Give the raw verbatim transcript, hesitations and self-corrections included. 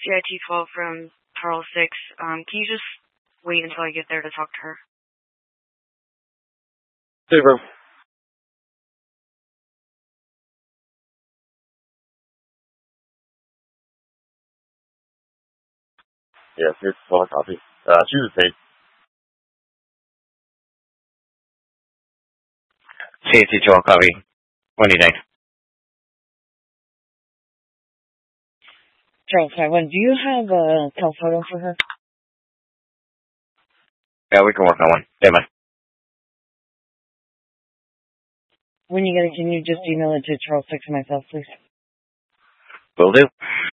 C I T twelve from Charles six. Um, can you just wait until I get there to talk to her? Super. Yes, it's twelve copy. Uh, choose a date. C I T twelve copy. When do you think? Charles five one, do you have a telephoto for her? Yeah, we can work on one. Yeah, man. When you get it, can you just email it to Charles six and myself, please? Will do.